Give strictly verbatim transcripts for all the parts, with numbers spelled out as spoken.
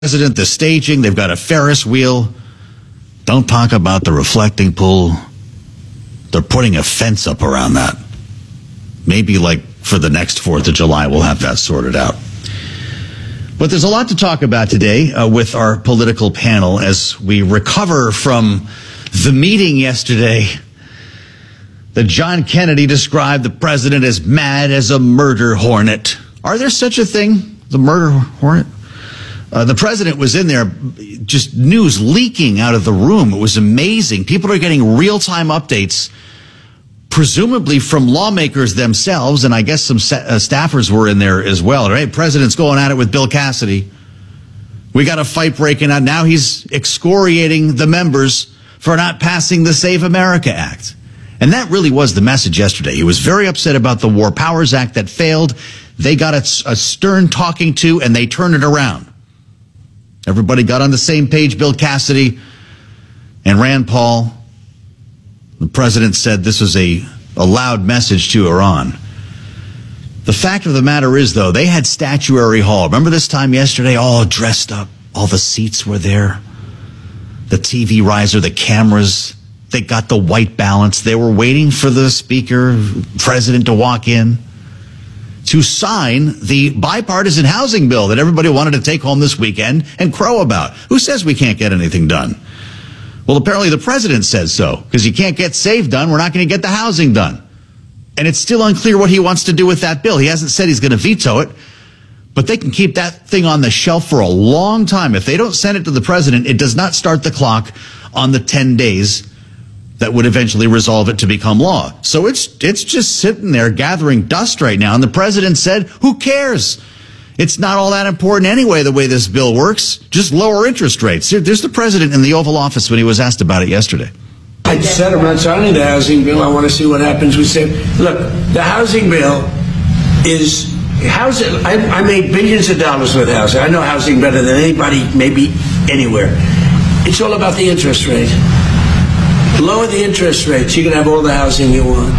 president, the staging, they've got a Ferris wheel. Don't talk about the reflecting pool. They're putting a fence up around that. Maybe like for the next fourth of July, we'll have that sorted out. But there's a lot to talk about today uh, with our political panel as we recover from the meeting yesterday that John Kennedy described the president as mad as a murder hornet. Are there such a thing, the murder hornet? Uh, the president was in there, just news leaking out of the room. It was amazing. People are getting real-time updates, presumably from lawmakers themselves, and I guess some sa- uh, staffers were in there as well. Right? President's going at it with Bill Cassidy. We got a fight breaking out. Now he's excoriating the members for not passing the Save America Act. And that really was the message yesterday. He was very upset about the War Powers Act that failed. They got a, a stern talking to, and they turned it around. Everybody got on the same page, Bill Cassidy and Rand Paul. The president said this was a, a loud message to Iran. The fact of the matter is, though, they had Statuary Hall. Remember this time yesterday, all dressed up. All the seats were there. The T V riser, the cameras. They got the white balance. They were waiting for the speaker, president, to walk in to sign the bipartisan housing bill that everybody wanted to take home this weekend and crow about. Who says we can't get anything done? Well, apparently the president says so, because you can't get SAVE done. We're not going to get the housing done. And it's still unclear what he wants to do with that bill. He hasn't said he's going to veto it, but they can keep that thing on the shelf for a long time. If they don't send it to the president, it does not start the clock on the ten days that would eventually resolve it to become law. So it's it's just sitting there gathering dust right now. And the president said, who cares? It's not all that important anyway, the way this bill works. Just lower interest rates. There's the president in the Oval Office when he was asked about it yesterday. I said I'm not signing the housing bill. I want to see what happens with SAVE. Look, the housing bill is housing. I, I made billions of dollars with housing. I know housing better than anybody, maybe anywhere. It's all about the interest rate. Lower the interest rates, you can have all the housing you want.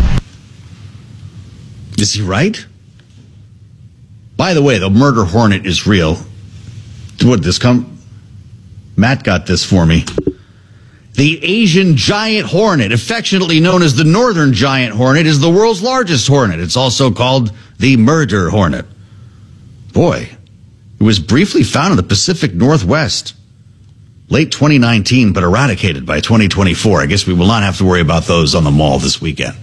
Is he right? By the way, the murder hornet is real. What did this come? Matt got this for me. The Asian giant hornet, affectionately known as the northern giant hornet, is the world's largest hornet. It's also called the murder hornet. Boy, it was briefly found in the Pacific Northwest. Late twenty nineteen, but eradicated by twenty twenty-four. I guess we will not have to worry about those on the mall this weekend.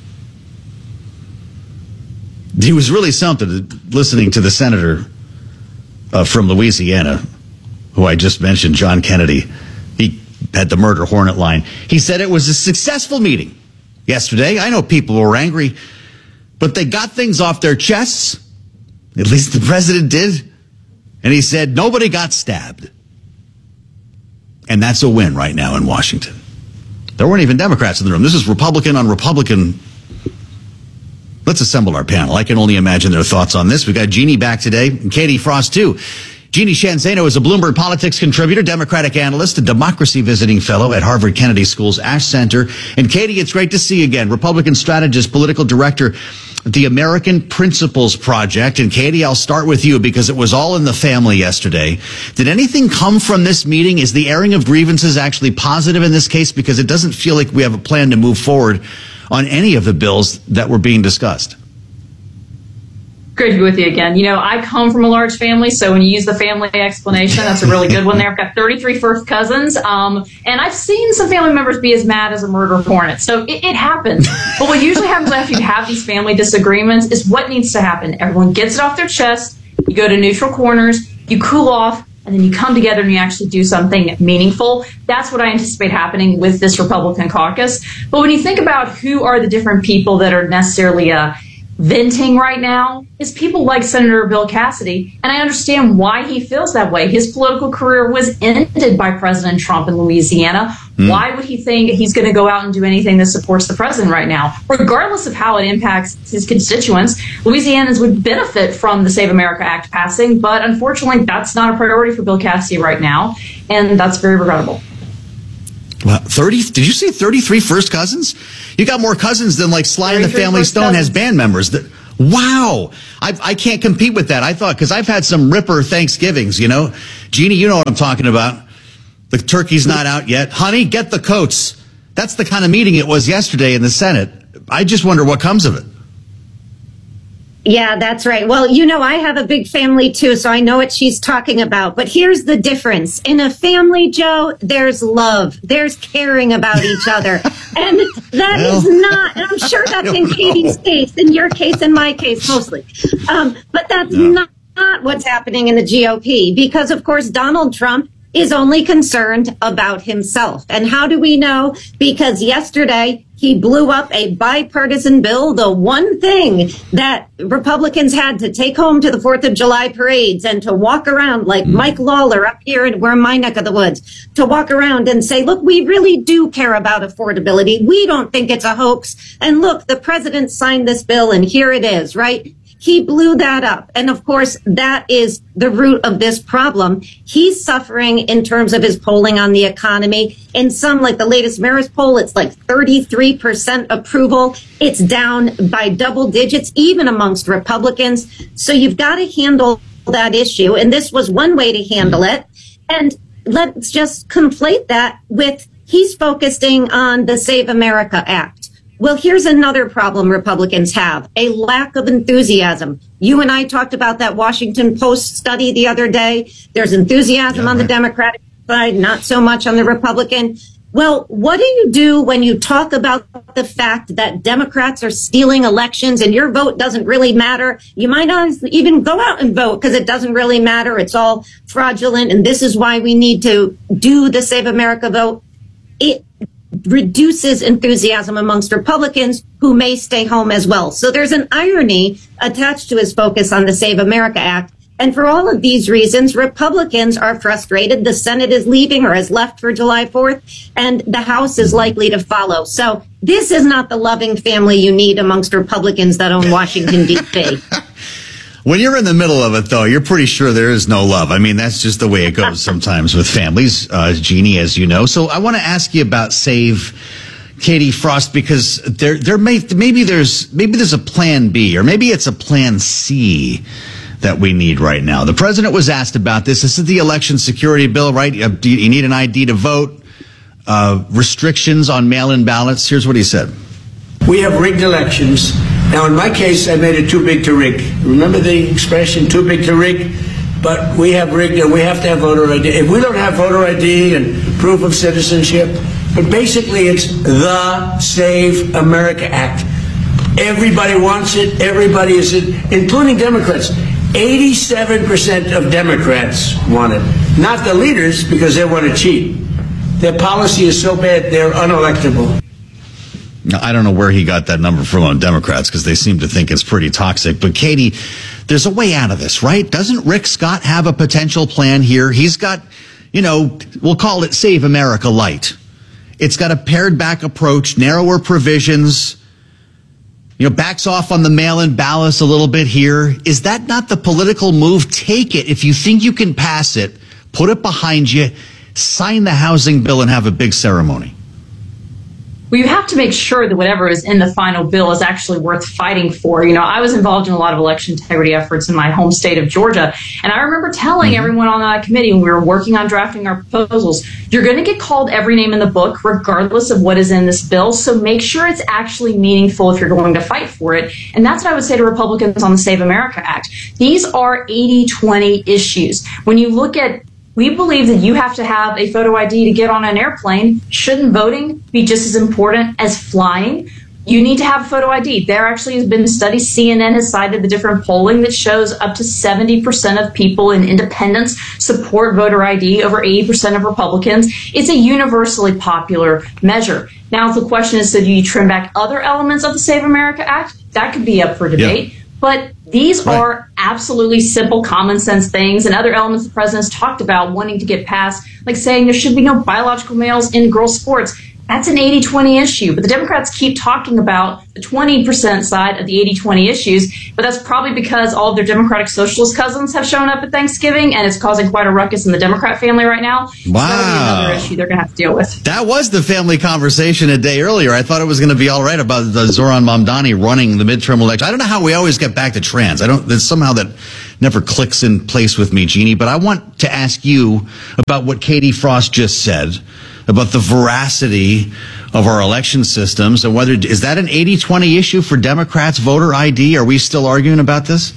He was really something, listening to the senator uh, from Louisiana, who I just mentioned, John Kennedy. He had the murder hornet line. He said it was a successful meeting yesterday. I know people were angry, but they got things off their chests. At least the president did. And he said nobody got stabbed. And that's a win right now in Washington. There weren't even Democrats in the room. This is Republican on Republican. Let's assemble our panel. I can only imagine their thoughts on this. We got Jeannie back today, and Katie Frost, too. Jeannie Shanzano is a Bloomberg Politics contributor, Democratic analyst, a democracy visiting fellow at Harvard Kennedy School's Ash Center. And Katie, it's great to see you again. Republican strategist, political director, the American Principles Project. And Katie, I'll start with you because it was all in the family yesterday. Did anything come from this meeting? Is the airing of grievances actually positive in this case? Because it doesn't feel like we have a plan to move forward on any of the bills that were being discussed. Great to be with you again. You know, I come from a large family, so when you use the family explanation, that's a really good one there. I've got thirty-three first cousins, um, and I've seen some family members be as mad as a murder hornet. So it, it happens. But what usually happens after you have these family disagreements is what needs to happen. Everyone gets it off their chest, you go to neutral corners, you cool off, and then you come together and you actually do something meaningful. That's what I anticipate happening with this Republican caucus. But when you think about who are the different people that are necessarily uh, venting right now, is people like Senator Bill Cassidy. And I understand why he feels that way. His political career was ended by President Trump in Louisiana. Mm. Why would he think he's going to go out and do anything that supports the president right now? Regardless of how it impacts his constituents, Louisianans would benefit from the Save America Act passing. But unfortunately, that's not a priority for Bill Cassidy right now. And that's very regrettable. Well, thirty? Did you say thirty-three first cousins? You got more cousins than like Sly and the Family Stone cousins has band members. That, Wow. I, I can't compete with that. I thought, because I've had some ripper Thanksgivings, you know. Jeannie, you know what I'm talking about. The turkey's not out yet. Honey, get the coats. That's the kind of meeting it was yesterday in the Senate. I just wonder what comes of it. Yeah, that's right. Well, you know, I have a big family too, so I know what she's talking about. But here's the difference. In a family, Joe, there's love. There's caring about each other. And that well, is not, and I'm sure that's in Katie's case, in your case, in my case, mostly. Um, but that's no. not, not what's happening in the G O P, because, of course, Donald Trump is only concerned about himself. And how do we know? Because yesterday he blew up a bipartisan bill, the one thing that Republicans had to take home to the fourth of July parades and to walk around like Mike Lawler up here in where my neck of the woods, to walk around and say, look, we really do care about affordability. We don't think it's a hoax. And look, the president signed this bill and here it is, right? He blew that up. And of course, that is the root of this problem. He's suffering in terms of his polling on the economy. In some, like the latest Marist poll, it's like thirty-three percent approval. It's down by double digits, even amongst Republicans. So you've got to handle that issue. And this was one way to handle it. And let's just conflate that with he's focusing on the Save America Act. Well, here's another problem Republicans have, a lack of enthusiasm. You and I talked about that Washington Post study the other day. There's enthusiasm yeah, on the right. Democratic side, not so much on the Republican. Well, what do you do when you talk about the fact that Democrats are stealing elections and your vote doesn't really matter? You might not even go out and vote because it doesn't really matter. It's all fraudulent. And this is why we need to do the Save America vote. It reduces enthusiasm amongst Republicans who may stay home as well. So there's an irony attached to his focus on the Save America Act. And for all of these reasons, Republicans are frustrated. The Senate is leaving or has left for July fourth, and the House is likely to follow. So this is not the loving family you need amongst Republicans that own Washington, D C When you're in the middle of it, though, you're pretty sure there is no love. I mean, that's just the way it goes sometimes with families, uh, Jeannie, as you know. So I want to ask you about Save Katie Frost, because there, there may, maybe there's, maybe there's a plan B, or maybe it's a plan C that we need right now. The president was asked about this. This is the election security bill, right? You need an I D to vote, uh, restrictions on mail-in ballots. Here's what he said. We have rigged elections. Now, in my case, I made it too big to rig. Remember the expression, too big to rig? But we have rigged and we have to have voter I D. If we don't have voter I D and proof of citizenship, but basically it's the Save America Act. Everybody wants it. Everybody is it, including Democrats. eighty-seven percent of Democrats want it. Not the leaders, because they want to cheat. Their policy is so bad, they're unelectable. Now, I don't know where he got that number from on Democrats, because they seem to think it's pretty toxic. But, Katie, there's a way out of this, right? Doesn't Rick Scott have a potential plan here? He's got, you know, we'll call it Save America Light. It's got a pared back approach, narrower provisions, you know, backs off on the mail-in ballots a little bit here. Is that not the political move? Take it. If you think you can pass it, put it behind you, sign the housing bill, and have a big ceremony. Well, you have to make sure that whatever is in the final bill is actually worth fighting for. You know, I was involved in a lot of election integrity efforts in my home state of Georgia, and I remember telling mm-hmm. everyone on that committee when we were working on drafting our proposals, you're going to get called every name in the book, regardless of what is in this bill, so make sure it's actually meaningful if you're going to fight for it. And that's what I would say to Republicans on the Save America Act. These are eighty twenty issues. When you look at We believe that you have to have a photo I D to get on an airplane. Shouldn't voting be just as important as flying? You need to have a photo I D. There actually has been studies. C N N has cited the different polling that shows up to seventy percent of people in independents support voter I D over eighty percent of Republicans. It's a universally popular measure. Now, the question is, so do you trim back other elements of the Save America Act? That could be up for debate. Yeah. But these right. are absolutely simple, common sense things, and other elements the president's talked about wanting to get passed, like saying there should be no biological males in girls' sports. That's an eighty twenty issue, but the Democrats keep talking about the twenty percent side of the eighty twenty issues, but that's probably because all of their Democratic Socialist cousins have shown up at Thanksgiving, and it's causing quite a ruckus in the Democrat family right now. Wow. So that'll be another issue they're going to have to deal with. That was the family conversation a day earlier. I thought it was going to be all right about the Zoran Mamdani running the midterm election. I don't know how we always get back to trans. I don't, there's somehow that never clicks in place with me, Jeannie, but I want to ask you about what Katie Frost just said about the veracity of our election systems and whether, is that an eighty twenty issue for Democrats, voter I D? Are we still arguing about this?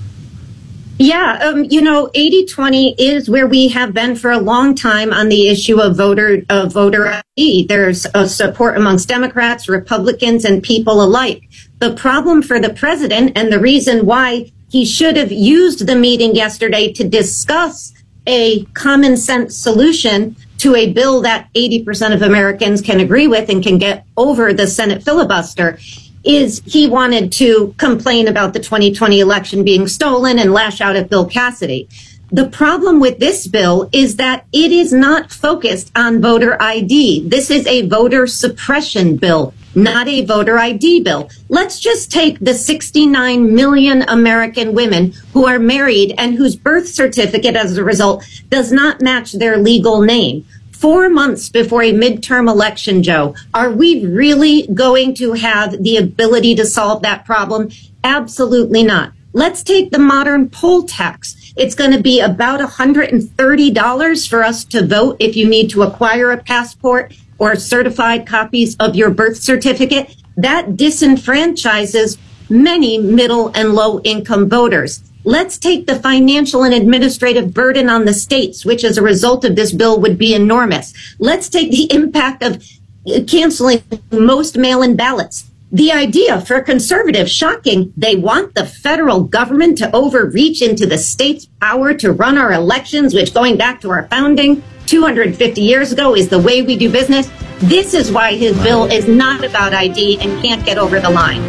Yeah, um, you know, eighty twenty is where we have been for a long time on the issue of voter of voter I D. There's a support amongst Democrats, Republicans, and people alike. The problem for the president, and the reason why he should have used the meeting yesterday to discuss a common sense solution to a bill that eighty percent of Americans can agree with and can get over the Senate filibuster, is he wanted to complain about the twenty twenty election being stolen and lash out at Bill Cassidy. The problem with this bill is that it is not focused on voter I D. This is a voter suppression bill, not a voter I D bill. Let's just take the sixty-nine million American women who are married and whose birth certificate, as a result, does not match their legal name. Four months before a midterm election, Joe, are we really going to have the ability to solve that problem? Absolutely not. Let's take the modern poll tax. It's going to be about one hundred thirty dollars for us to vote if you need to acquire a passport or certified copies of your birth certificate. That disenfranchises many middle and low income voters. Let's take the financial and administrative burden on the states, which as a result of this bill would be enormous. Let's take the impact of canceling most mail-in ballots. The idea for conservatives, shocking, they want the federal government to overreach into the state's power to run our elections, which going back to our founding two hundred fifty years ago is the way we do business. This is why his bill is not about I D and can't get over the line.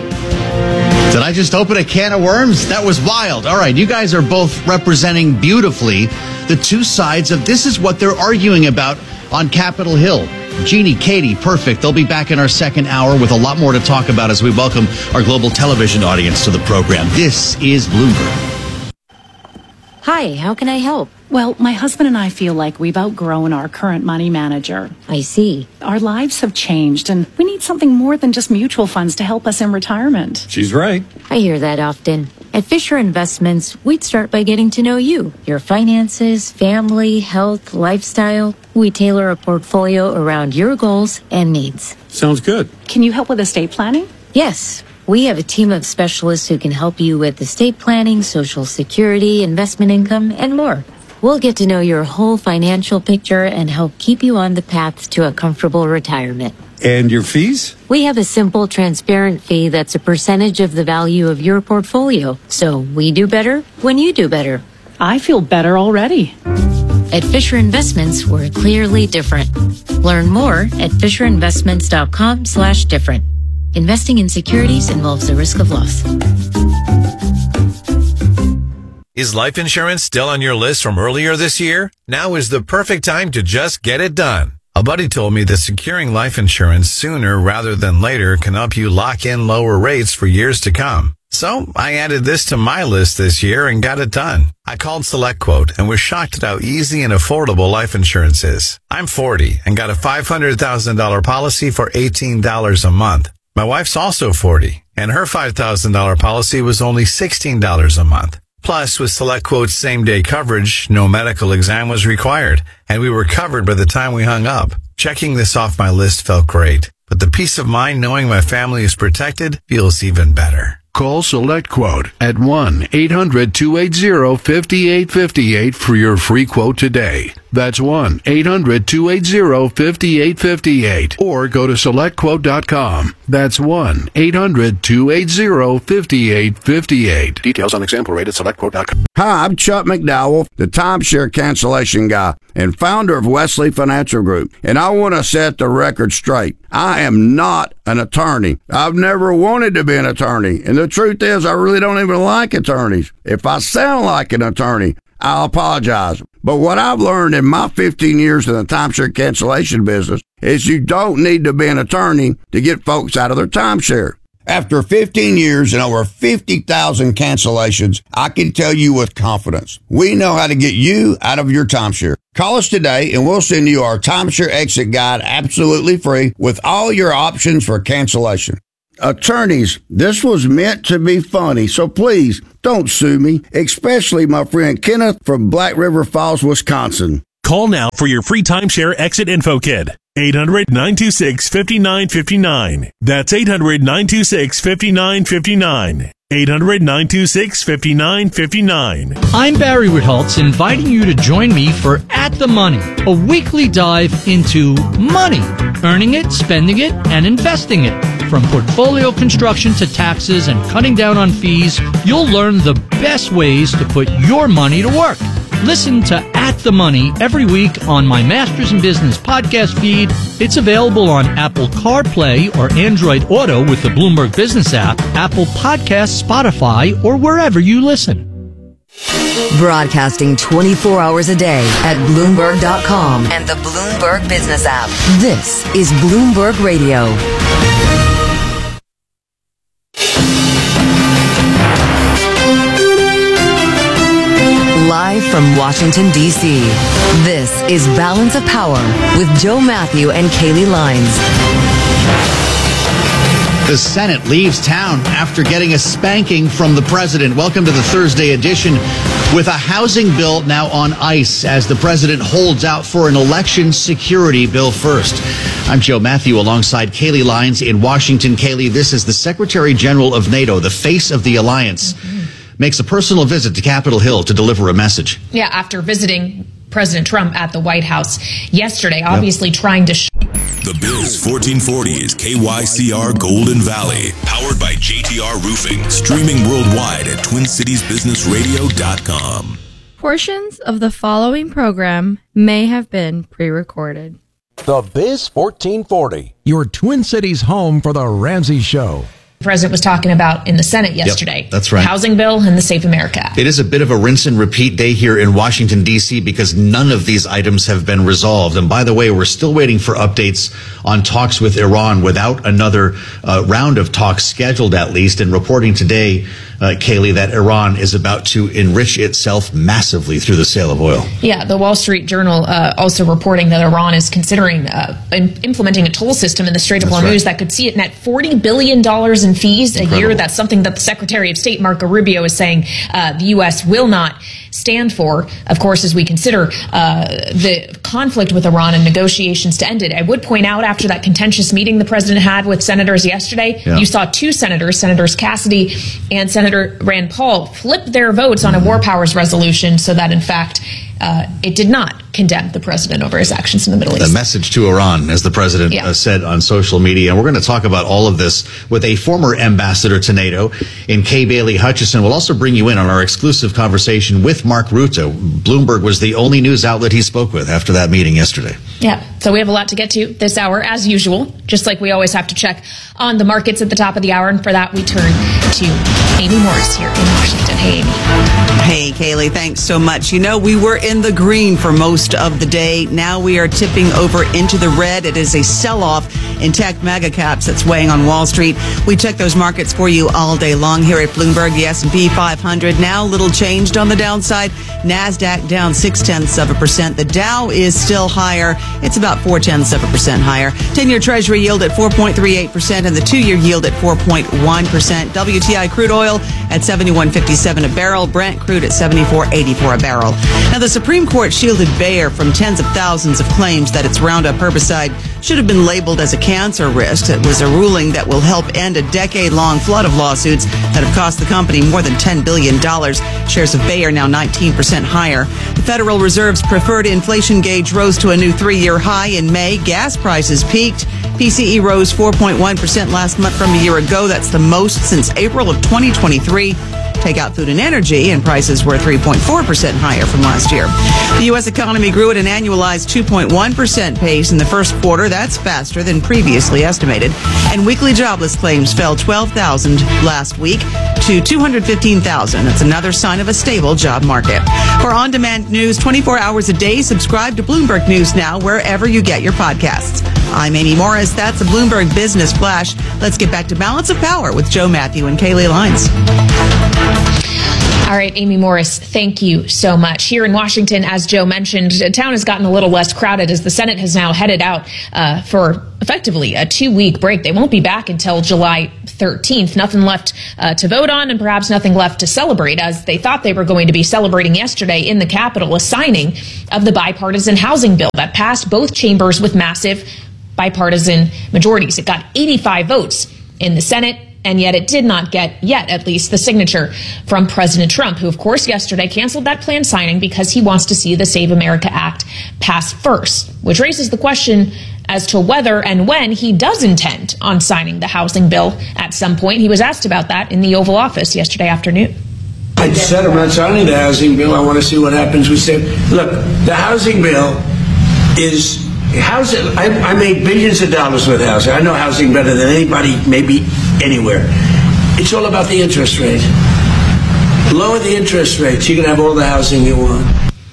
Did I just open a can of worms? That was wild. All right, you guys are both representing beautifully the two sides of this is what they're arguing about on Capitol Hill. Jeannie, Katie, perfect. They'll be back in our second hour with a lot more to talk about as we welcome our global television audience to the program. This is Bloomberg. Hi, how can I help? Well, my husband and I feel like we've outgrown our current money manager. I see. Our lives have changed, and we need something more than just mutual funds to help us in retirement. She's right. I hear that often. At Fisher Investments, we'd start by getting to know you, your finances, family, health, lifestyle. We tailor a portfolio around your goals and needs. Sounds good. Can you help with estate planning? Yes. We have a team of specialists who can help you with estate planning, Social Security, investment income, and more. We'll get to know your whole financial picture and help keep you on the path to a comfortable retirement. And your fees? We have a simple, transparent fee that's a percentage of the value of your portfolio. So we do better when you do better. I feel better already. At Fisher Investments, we're clearly different. Learn more at FisherInvestments.com slash different. Investing in securities involves the risk of loss. Is life insurance still on your list from earlier this year? Now is the perfect time to just get it done. A buddy told me that securing life insurance sooner rather than later can help you lock in lower rates for years to come. So I added this to my list this year and got it done. I called SelectQuote and was shocked at how easy and affordable life insurance is. I'm forty and got a five hundred thousand dollars policy for eighteen dollars a month. My wife's also forty and her five thousand dollars policy was only sixteen dollars a month. Plus, with SelectQuote's same-day coverage, no medical exam was required, and we were covered by the time we hung up. Checking this off my list felt great, but the peace of mind knowing my family is protected feels even better. Call SelectQuote at one eight hundred two eight zero five eight five eight for your free quote today. That's one eight hundred two eight zero five eight five eight. Or go to select quote dot com. That's one eight hundred two eight zero five eight five eight. Details on example rate at select quote dot com. Hi, I'm Chuck McDowell, the timeshare cancellation guy and founder of Wesley Financial Group. And I want to set the record straight. I am not an attorney. I've never wanted to be an attorney. And the truth is, I really don't even like attorneys. If I sound like an attorney, I'll apologize. But what I've learned in my fifteen years in the timeshare cancellation business is you don't need to be an attorney to get folks out of their timeshare. After fifteen years and over fifty thousand cancellations, I can tell you with confidence, we know how to get you out of your timeshare. Call us today and we'll send you our timeshare exit guide absolutely free with all your options for cancellation. Attorneys, this was meant to be funny, so please don't sue me, especially my friend Kenneth from Black River Falls, Wisconsin. Call now for your free timeshare exit info kit. eight hundred, nine two six, five nine five nine. That's eight hundred, nine two six, five nine five nine. eight hundred, nine two six, five nine five nine. I'm Barry Ritholtz, inviting you to join me for At the Money, a weekly dive into money, earning it, spending it, and investing it. From portfolio construction to taxes and cutting down on fees, you'll learn the best ways to put your money to work. Listen to At the Money every week on my Masters in Business podcast feed. It's available on Apple CarPlay or Android Auto with the Bloomberg Business app, Apple Podcasts, Spotify, or wherever you listen. Broadcasting twenty-four hours a day at Bloomberg dot com and the Bloomberg Business app. This is Bloomberg Radio. Live from Washington, D C, this is Balance of Power with Joe Matthew and Kaylee Lines. The Senate leaves town after getting a spanking from the president. Welcome to the Thursday edition with a housing bill now on ice as the president holds out for an election security bill first. I'm Joe Matthew alongside Kaylee Lines in Washington. Kaylee, this is the Secretary General of NATO, the face of the alliance. Mm-hmm. Makes a personal visit to Capitol Hill to deliver a message. Yeah, after visiting President Trump at the White House yesterday, obviously yep. trying to... Sh- the Biz fourteen forty is K Y C R Golden Valley, powered by J T R Roofing, streaming worldwide at twin cities business radio dot com. Portions of the following program may have been pre-recorded. The Biz fourteen forty, your Twin Cities home for the Ramsey Show. The president was talking about in the Senate yesterday. Yep, that's right. Housing bill and the Safe America Act. It is a bit of a rinse and repeat day here in Washington, D C, because none of these items have been resolved. And by the way, we're still waiting for updates on talks with Iran without another uh, round of talks scheduled, at least. And reporting today, uh, Kaylee, that Iran is about to enrich itself massively through the sale of oil. Yeah, the Wall Street Journal uh, also reporting that Iran is considering uh, implementing a toll system in the Strait of Hormuz right. that could see it net forty billion dollars in fees a Incredible. year. That's something that the Secretary of State, Marco Rubio, is saying uh, the U S will not stand for, of course, as we consider uh, the conflict with Iran and negotiations to end it. I would point out, after that contentious meeting the president had with senators yesterday, yeah. you saw two senators, Senators Cassidy and Senator Rand Paul, flip their votes on a war powers resolution so that, in fact, Uh, it did not condemn the president over his actions in the Middle East. A message to Iran, as the president yeah. uh, said on social media. And we're going to talk about all of this with a former ambassador to NATO in Kay Bailey Hutchison. We'll also bring you in on our exclusive conversation with Mark Rutte. Bloomberg was the only news outlet he spoke with after that meeting yesterday. Yeah, so we have a lot to get to this hour, as usual, just like we always have to check on the markets at the top of the hour. And for that, we turn to Amy Morris here in Washington. Hey, Amy. Hey, Kaylee, thanks so much. You know, we were in the green for most of the day. Now we are tipping over into the red. It is a sell-off in tech mega caps that's weighing on Wall Street. We check those markets for you all day long here at Bloomberg. The S and P five hundred now little changed on the downside. NASDAQ down six-tenths of a percent. The Dow is still higher. It's about four-tenths of a percent higher. ten-year Treasury yield at four point three eight percent and the two-year yield at four point one percent. W T I crude oil at seventy-one fifty-seven a barrel. Brent crude at seventy-four eighty-four a barrel. Now, the Supreme Court shielded Bayer from tens of thousands of claims that its Roundup herbicide should have been labeled as a cancer risk. It was a ruling that will help end a decade-long flood of lawsuits that have cost the company more than ten billion dollars. Shares of Bayer now nineteen percent higher. The Federal Reserve's preferred inflation gauge rose to a new three-year high in May. Gas prices peaked. P C E rose four point one percent last month from a year ago. That's the most since April of twenty twenty-three. Take out food and energy, and prices were three point four percent higher from last year. The U S economy grew at an annualized two point one percent pace in the first quarter. That's faster than previously estimated. And weekly jobless claims fell twelve thousand last week to two hundred fifteen thousand. That's another sign of a stable job market. For on-demand news twenty-four hours a day, subscribe to Bloomberg News Now wherever you get your podcasts. I'm Amy Morris. That's a Bloomberg Business Flash. Let's get back to Balance of Power with Joe Matthew and Kaylee Lyons. All right, Amy Morris, thank you so much. Here in Washington, as Joe mentioned, town has gotten a little less crowded as the Senate has now headed out uh, for effectively a two-week break. They won't be back until July thirteenth. Nothing left uh, to vote on and perhaps nothing left to celebrate, as they thought they were going to be celebrating yesterday in the Capitol, a signing of the bipartisan housing bill that passed both chambers with massive bipartisan majorities. It got eighty-five votes in the Senate, and yet it did not get, yet at least, the signature from President Trump, who, of course, yesterday canceled that planned signing because he wants to see the Save America Act pass first, which raises the question as to whether and when he does intend on signing the housing bill at some point. He was asked about that in the Oval Office yesterday afternoon. I said I'm not signing the housing bill. I want to see what happens with Save. Look, the housing bill is housing. I, I made billions of dollars with housing. I know housing better than anybody, maybe anywhere. It's all about the interest rate. Lower the interest rates, you can have all the housing you want.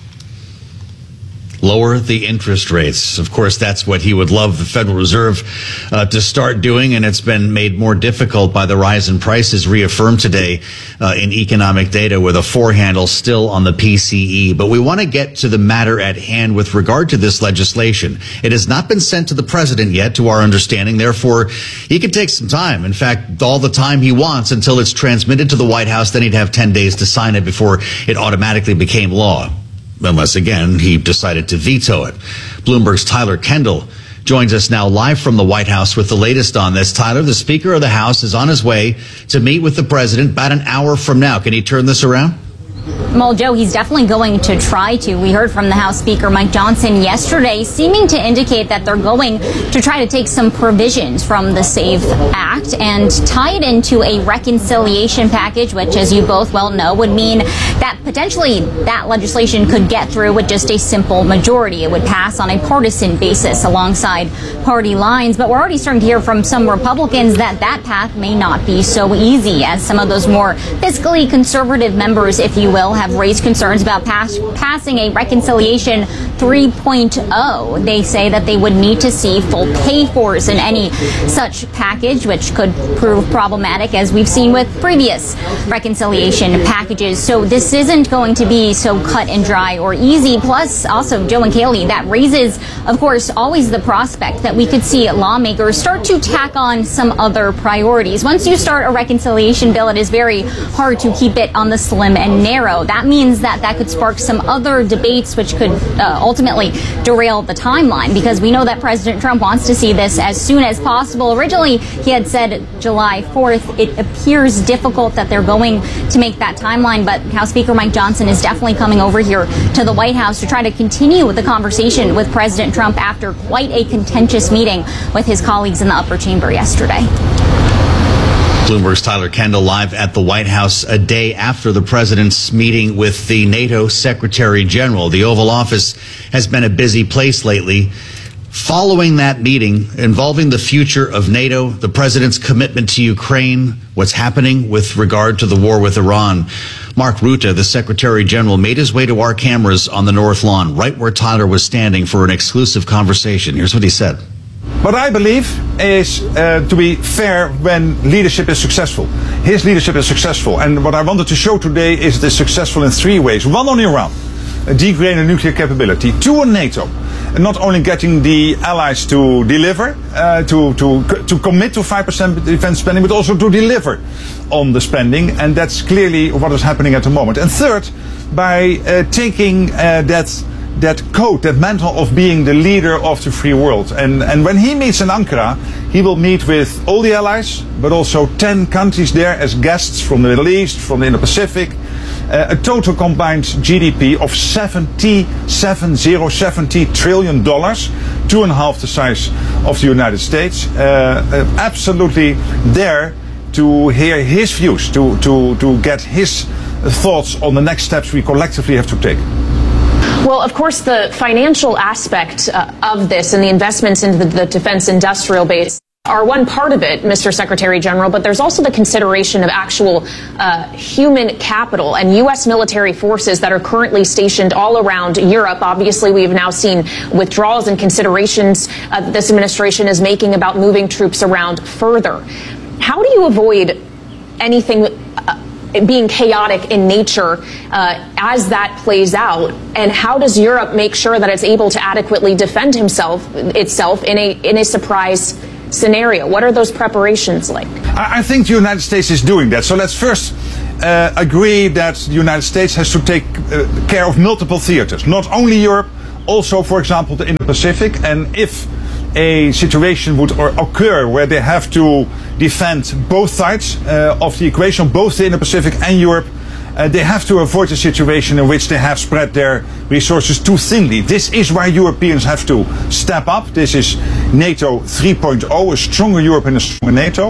Lower the interest rates. Of course, that's what he would love the Federal Reserve uh, to start doing, and it's been made more difficult by the rise in prices reaffirmed today uh, in economic data with a four handle still on the P C E. But we want to get to the matter at hand with regard to this legislation. It has not been sent to the president yet, to our understanding. Therefore, he could take some time. In fact, all the time he wants until it's transmitted to the White House. Then he'd have ten days to sign it before it automatically became law. Unless, again, he decided to veto it. Bloomberg's Tyler Kendall joins us now live from the White House with the latest on this. Tyler, the Speaker of the House is on his way to meet with the president about an hour from now. Can he turn this around? Well, Joe, he's definitely going to try to. We heard from the House Speaker Mike Johnson yesterday, seeming to indicate that they're going to try to take some provisions from the SAVE Act and tie it into a reconciliation package, which, as you both well know, would mean that potentially that legislation could get through with just a simple majority. It would pass on a partisan basis alongside party lines. But we're already starting to hear from some Republicans that that path may not be so easy, as some of those more fiscally conservative members, if you will, have raised concerns about pass, passing a reconciliation three point oh. They say that they would need to see full pay-fors in any such package, which could prove problematic, as we've seen with previous reconciliation packages. So this isn't going to be so cut and dry or easy. Plus, also, Joe and Kaylee, that raises, of course, always the prospect that we could see lawmakers start to tack on some other priorities. Once you start a reconciliation bill, it is very hard to keep it on the slim and narrow. That means that that could spark some other debates, which could uh, ultimately derail the timeline, because we know that President Trump wants to see this as soon as possible. Originally, he had said July fourth. It appears difficult that they're going to make that timeline, but House Speaker Mike Johnson is definitely coming over here to the White House to try to continue the conversation with President Trump after quite a contentious meeting with his colleagues in the upper chamber yesterday. Bloomberg's Tyler Kendall live at the White House a day after the president's meeting with the NATO Secretary General. The Oval Office has been a busy place lately. Following that meeting involving the future of NATO, the president's commitment to Ukraine, what's happening with regard to the war with Iran, Mark Rutte, the Secretary General, made his way to our cameras on the North Lawn, right where Tyler was standing, for an exclusive conversation. Here's what he said. What I believe is uh, to be fair when leadership is successful. His leadership is successful, and what I wanted to show today is it is successful in three ways. One, on Iran, uh, degrading nuclear capability. Two, on NATO, and not only getting the allies to deliver, uh, to, to, to commit to five percent defense spending, but also to deliver on the spending, and that's clearly what is happening at the moment. And third, by uh, taking uh, that that code, that mantle of being the leader of the free world. And, and when he meets in Ankara, he will meet with all the allies, but also ten countries there as guests from the Middle East, from the Indo-Pacific, uh, a total combined G D P of seventy, seventy, seventy trillion dollars, two and a half the size of the United States, uh, uh, absolutely there to hear his views, to, to, to get his thoughts on the next steps we collectively have to take. Well, of course, the financial aspect uh, of this and the investments into the, the defense industrial base are one part of it, Mister Secretary General, but there's also the consideration of actual uh, human capital and U S military forces that are currently stationed all around Europe. Obviously, we've now seen withdrawals and considerations uh, that this administration is making about moving troops around further. How do you avoid anything uh, being chaotic in nature uh, as that plays out, and how does Europe make sure that it's able to adequately defend himself itself in a in a surprise scenario? What are those preparations like? I think the United States is doing that. So let's first uh, agree that the United States has to take uh, care of multiple theaters, not only Europe, also, for example, the Indo-Pacific. And if a situation would or occur where they have to defend both sides uh, of the equation, both the Indo-Pacific and Europe, Uh, they have to avoid a situation in which they have spread their resources too thinly. This is why Europeans have to step up. This is NATO three point oh, a stronger Europe and a stronger NATO.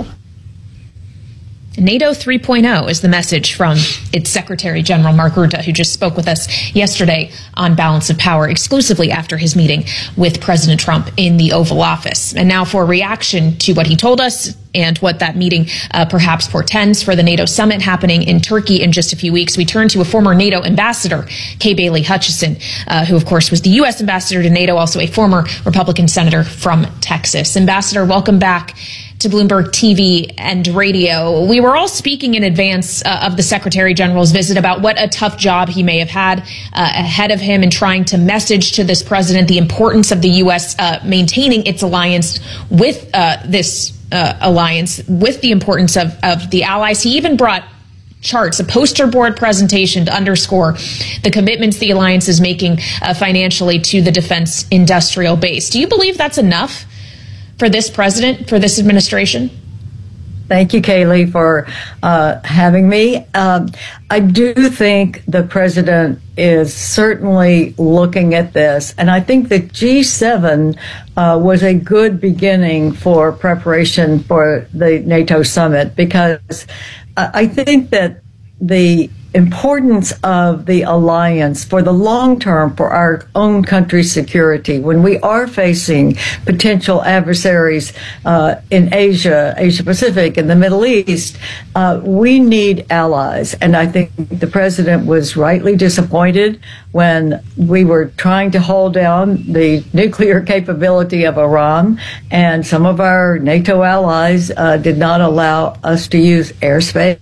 NATO three point oh is the message from its Secretary General Mark Rutte, who just spoke with us yesterday on Balance of Power exclusively after his meeting with President Trump in the Oval Office. And now for a reaction to what he told us and what that meeting uh, perhaps portends for the NATO summit happening in Turkey in just a few weeks, we turn to a former NATO ambassador, Kay Bailey Hutchison, uh, who of course was the U S ambassador to NATO, also a former Republican senator from Texas. Ambassador, welcome back to Bloomberg T V and radio. We were all speaking in advance uh, of the Secretary General's visit about what a tough job he may have had uh, ahead of him in trying to message to this president the importance of the U S uh, maintaining its alliance with uh, this uh, alliance, with the importance of, of the allies. He even brought charts, a poster board presentation to underscore the commitments the alliance is making uh, financially to the defense industrial base. Do you believe that's enough for this president, for this administration? Thank you, Kaylee, for uh, having me. Um, I do think the president is certainly looking at this, and I think the G seven uh, was a good beginning for preparation for the NATO summit, because I think that the importance of the alliance for the long term for our own country's security, when we are facing potential adversaries uh, in Asia, Asia Pacific, and the Middle East, uh, we need allies. And I think the president was rightly disappointed when we were trying to hold down the nuclear capability of Iran, and some of our NATO allies uh, did not allow us to use airspace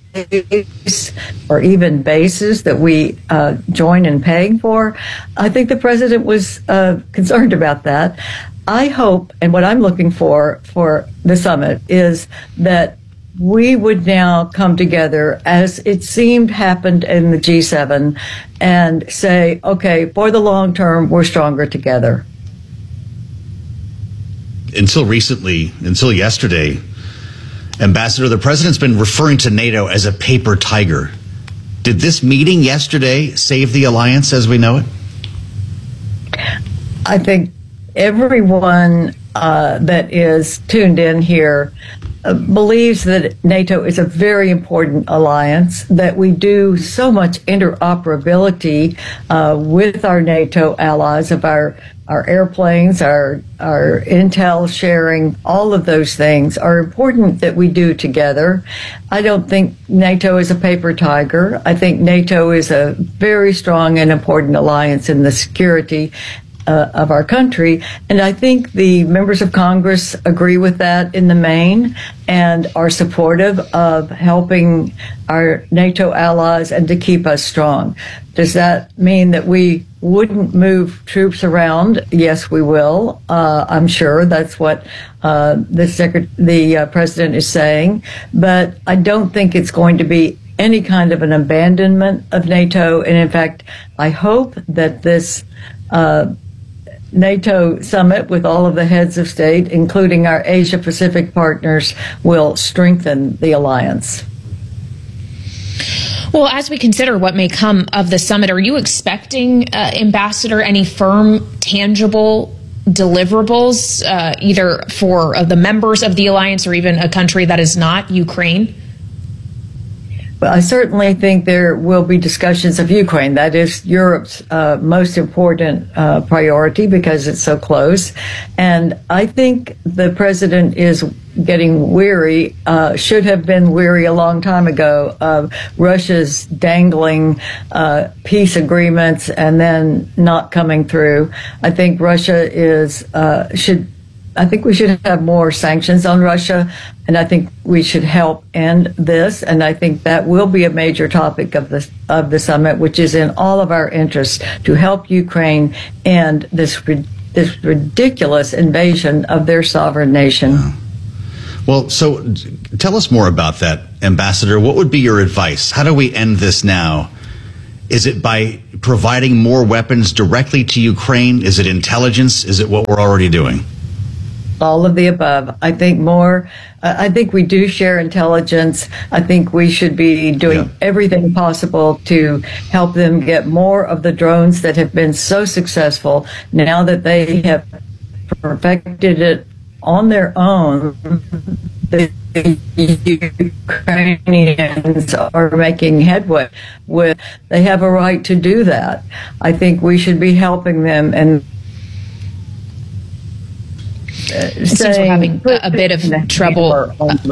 or even bases that we uh, join in paying for. I think the president was uh, concerned about that. I hope, and what I'm looking for for the summit, is that we would now come together, as it seemed happened in the G seven, and say, okay, for the long term, we're stronger together. Until recently, until yesterday, Ambassador, the president's been referring to NATO as a paper tiger. Did this meeting yesterday save the alliance as we know it? I think everyone uh, that is tuned in here uh, believes that NATO is a very important alliance, that we do so much interoperability uh, with our NATO allies, of our Our airplanes, our our intel sharing, all of those things are important that we do together. I don't think NATO is a paper tiger. I think NATO is a very strong and important alliance in the security uh, of our country. And I think the members of Congress agree with that in the main and are supportive of helping our NATO allies and to keep us strong. Does that mean that we wouldn't move troops around? Yes, we will. Uh, I'm sure that's what uh, the secret- the uh, president is saying. But I don't think it's going to be any kind of an abandonment of NATO. And in fact, I hope that this uh, NATO summit with all of the heads of state, including our Asia Pacific partners, will strengthen the alliance. Well, as we consider what may come of the summit, are you expecting, uh, Ambassador, any firm, tangible deliverables, uh, either for uh, the members of the alliance or even a country that is not Ukraine? I certainly think there will be discussions of Ukraine. That is Europe's uh, most important uh, priority because it's so close. And I think the president is getting weary, uh, should have been weary a long time ago of Russia's dangling uh, peace agreements and then not coming through. I think Russia is uh, should. I think we should have more sanctions on Russia, and I think we should help end this. And I think that will be a major topic of the of the summit, which is in all of our interests to help Ukraine end this this ridiculous invasion of their sovereign nation. Yeah. Well, so tell us more about that, Ambassador. What would be your advice? How do we end this now? Is it by providing more weapons directly to Ukraine? Is it intelligence? Is it what we're already doing? All of the above. I think more, uh, I think we do share intelligence. I think we should be doing yeah. everything possible to help them get more of the drones that have been so successful now that they have perfected it on their own. The Ukrainians are making headway with, they have a right to do that. I think we should be helping them and It seems we're having a bit of trouble.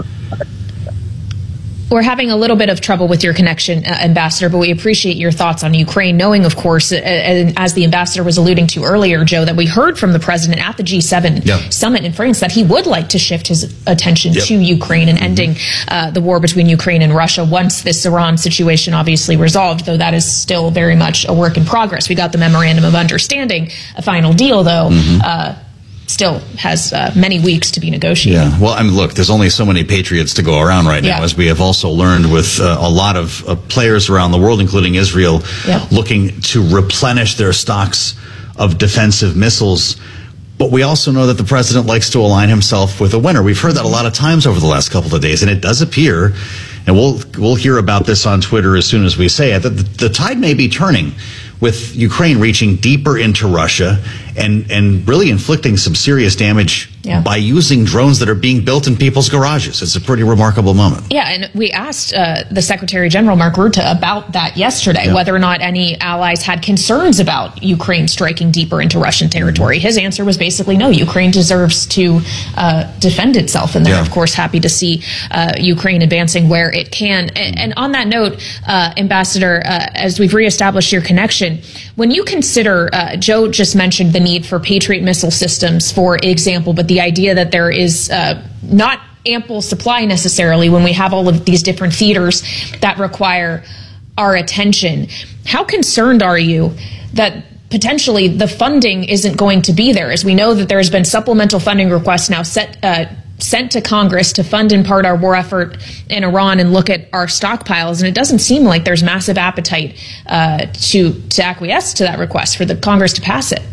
We're having a little bit of trouble with your connection, uh, Ambassador, but we appreciate your thoughts on Ukraine, knowing, of course, uh, as the Ambassador was alluding to earlier, Joe, that we heard from the President at the G seven yep. summit in France that he would like to shift his attention yep. to Ukraine and ending uh, the war between Ukraine and Russia once this Iran situation obviously resolved, though that is still very much a work in progress. We got the Memorandum of Understanding, a final deal, though, mm-hmm. uh, still has uh, many weeks to be negotiated. Yeah, well, I mean, look, there's only so many patriots to go around right now, yeah. as we have also learned with uh, a lot of uh, players around the world, including Israel, yeah. looking to replenish their stocks of defensive missiles. But we also know that the president likes to align himself with a winner. We've heard that a lot of times over the last couple of days, and it does appear, and we'll we'll hear about this on Twitter as soon as we say it, that the, the tide may be turning with Ukraine reaching deeper into Russia and, and really inflicting some serious damage yeah. by using drones that are being built in people's garages. It's a pretty remarkable moment. Yeah, and we asked uh, the Secretary General, Mark Rutte, about that yesterday, yeah. whether or not any allies had concerns about Ukraine striking deeper into Russian territory. Mm-hmm. His answer was basically no, Ukraine deserves to uh, defend itself. And they're, yeah. of course, happy to see uh, Ukraine advancing where it can. And, and on that note, uh, Ambassador, uh, as we've reestablished your connection, when you consider, uh, Joe just mentioned the need for Patriot missile systems, for example, but the idea that there is uh, not ample supply necessarily when we have all of these different theaters that require our attention. How concerned are you that potentially the funding isn't going to be there? As we know that there has been supplemental funding requests now set uh, sent to Congress to fund in part our war effort in Iran and look at our stockpiles, and it doesn't seem like there's massive appetite uh, to to acquiesce to that request for the Congress to pass it.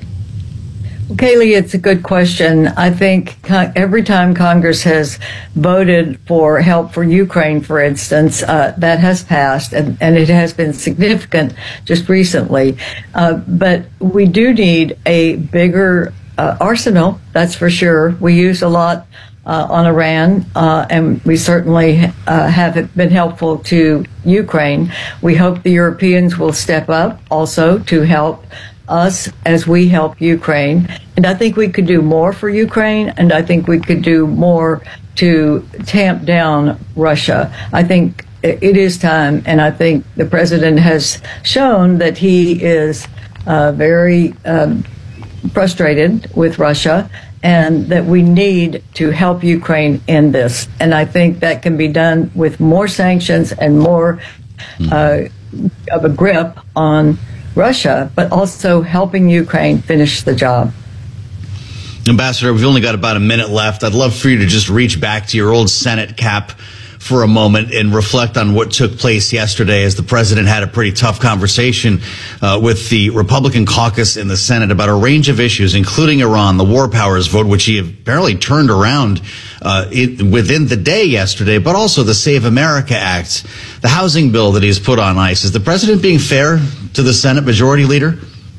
Kaylee, it's a good question. I think every time Congress has voted for help for Ukraine, for instance, uh, that has passed, and, and it has been significant just recently. Uh, but we do need a bigger uh, arsenal, that's for sure. We use a lot uh, on Iran, uh, and we certainly uh, have been helpful to Ukraine. We hope the Europeans will step up also to help us as we help Ukraine. And I think we could do more for Ukraine, and I think we could do more to tamp down Russia. I think it is time, and I think the president has shown that he is uh, very um, frustrated with Russia, and that we need to help Ukraine in this. And I think that can be done with more sanctions and more uh, of a grip on Russia, but also helping Ukraine finish the job. Ambassador, we've only got about a minute left. I'd love for you to just reach back to your old Senate cap for a moment and reflect on what took place yesterday as the president had a pretty tough conversation uh, with the Republican caucus in the Senate about a range of issues, including Iran, the war powers vote, which he apparently turned around uh, it, within the day yesterday, but also the Save America Act, the housing bill that he's put on ice. Is the president being fair to the Senate Majority Leader?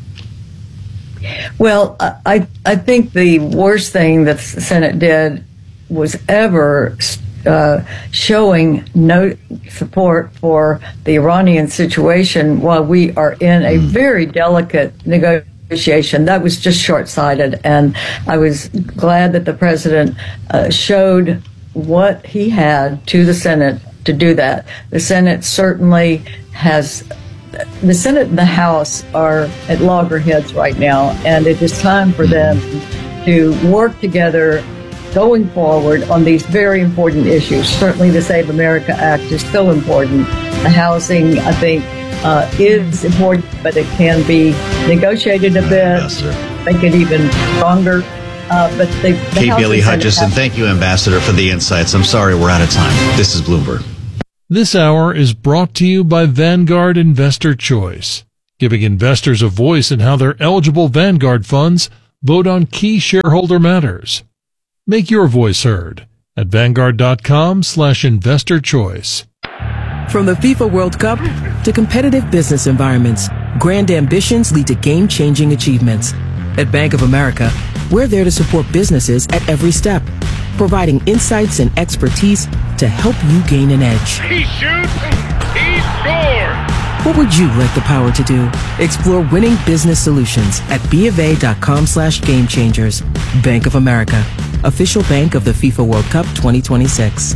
Well, I I think the worst thing that the Senate did was ever uh, showing no support for the Iranian situation while we are in a very delicate negotiation. That was just short-sighted, and I was glad that the president uh, showed what he had to the Senate to do that. The Senate certainly has, the Senate and the House are at loggerheads right now, and it is time for them to work together going forward on these very important issues. Certainly the Save America Act is still important. The housing, I think, uh, is important, but it can be negotiated a bit, make it even stronger. Uh, but the, the Kate House Bailey and Senate Hutchison, have- thank you, Ambassador, for the insights. I'm sorry we're out of time. This is Bloomberg. This hour is brought to you by Vanguard Investor Choice, giving investors a voice in how their eligible Vanguard funds vote on key shareholder matters. Make your voice heard at Vanguard.com slash investor choice. From the FIFA World Cup to competitive business environments, grand ambitions lead to game-changing achievements. At Bank of America, we're there to support businesses at every step, providing insights and expertise to help you gain an edge. He shoots, he scores! What would you like the power to do? Explore winning business solutions at BofA.com slash game changers. Bank of America, official bank of the FIFA World Cup twenty twenty-six.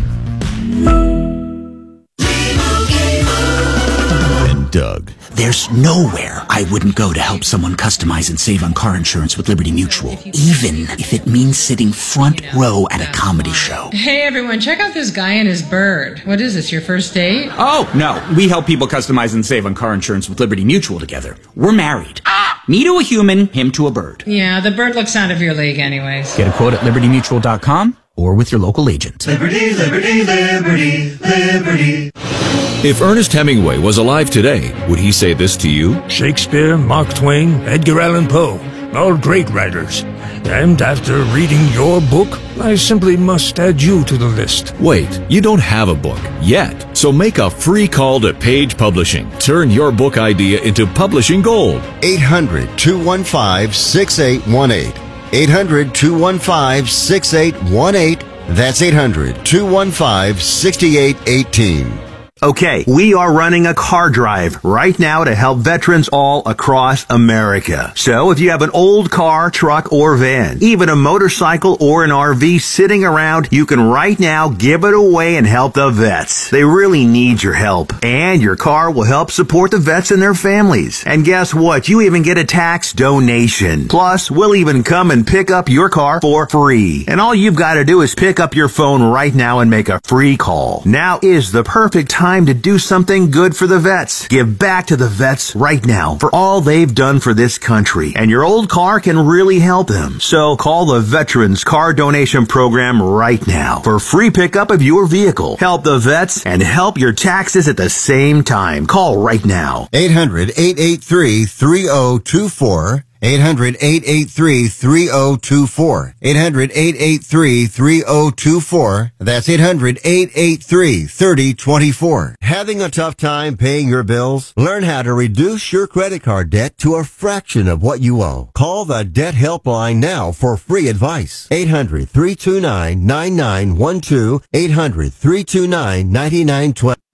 And Doug. There's nowhere I wouldn't go to help someone customize and save on car insurance with Liberty Mutual, even if it means sitting front row at a comedy show. Hey everyone, check out this guy and his bird. What is this, your first date? Oh, no. We help people customize and save on car insurance with Liberty Mutual together. We're married. Me to a human, him to a bird. Yeah, the bird looks out of your league anyways. Get a quote at liberty mutual dot com or with your local agent. Liberty, liberty, liberty, liberty. If Ernest Hemingway was alive today, would he say this to you? Shakespeare, Mark Twain, Edgar Allan Poe, all great writers. And after reading your book, I simply must add you to the list. Wait, you don't have a book yet. So make a free call to Page Publishing. Turn your book idea into publishing gold. eight hundred, two one five, six eight one eight. eight hundred, two one five, six eight one eight. That's eight hundred, two one five, six eight one eight. Okay, we are running a car drive right now to help veterans all across America. So if you have an old car, truck, or van, even a motorcycle or an R V sitting around, you can right now give it away and help the vets. They really need your help. And your car will help support the vets and their families. And guess what? You even get a tax donation. Plus, we'll even come and pick up your car for free. And all you've got to do is pick up your phone right now and make a free call. Now is the perfect time to do something good for the vets. Give back to the vets right now for all they've done for this country. And your old car can really help them. So call the Veterans Car Donation Program right now for free pickup of your vehicle. Help the vets and help your taxes at the same time. Call right now. eight hundred, eight eight three, three zero two four. eight hundred, eight eight three, three zero two four. eight hundred, eight eight three, three zero two four. That's eight hundred, eight eight three, three zero two four. Having a tough time paying your bills? Learn how to reduce your credit card debt to a fraction of what you owe. Call the Debt Helpline now for free advice. eight hundred, three two nine, nine nine one two. eight hundred, three two nine, nine nine one two.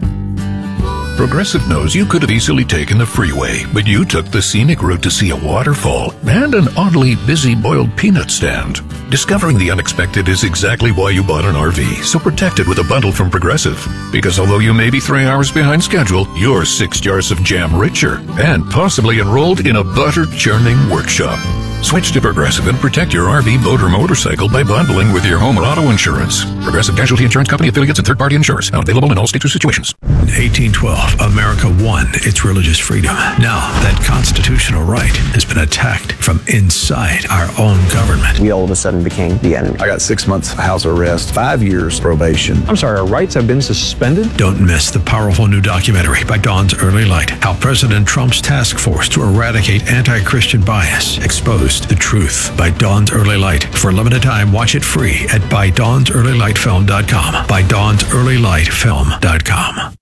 Progressive knows you could have easily taken the freeway, but you took the scenic route to see a waterfall and an oddly busy boiled peanut stand. Discovering the unexpected is exactly why you bought an R V, so protect it with a bundle from Progressive. Because although you may be three hours behind schedule, you're six jars of jam richer and possibly enrolled in a butter churning workshop. Switch to Progressive and protect your R V, boat, or motorcycle by bundling with your home or auto insurance. Progressive Casualty Insurance Company affiliates and third-party insurers. Not available in all states or situations. In eighteen twelve, America won its religious freedom. Now, that constitutional right has been attacked from inside our own government. We all of a sudden became the enemy. I got six months house arrest, five years probation. I'm sorry, our rights have been suspended? Don't miss the powerful new documentary by Dawn's Early Light. How President Trump's task force to eradicate anti-Christian bias exposed the truth by Dawn's Early Light. For a limited time, watch it free at by dawns early light film dot com. by dawns early light film dot com.